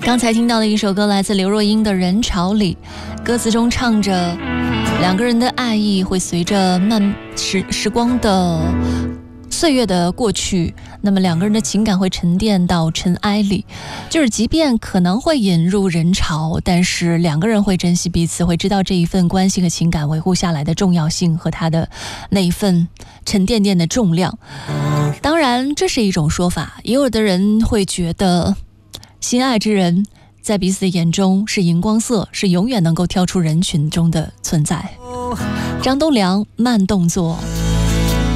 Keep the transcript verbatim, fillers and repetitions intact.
刚才听到的一首歌来自刘若英的《人潮里》，歌词中唱着两个人的爱意会随着慢时时光的岁月的过去，那么两个人的情感会沉淀到尘埃里，就是即便可能会引入人潮，但是两个人会珍惜彼此，会知道这一份关系和情感维护下来的重要性和它的那一份沉甸甸的重量。当然这是一种说法，也有的人会觉得心爱之人在彼此的眼中是荧光色，是永远能够跳出人群中的存在。张栋梁慢动作。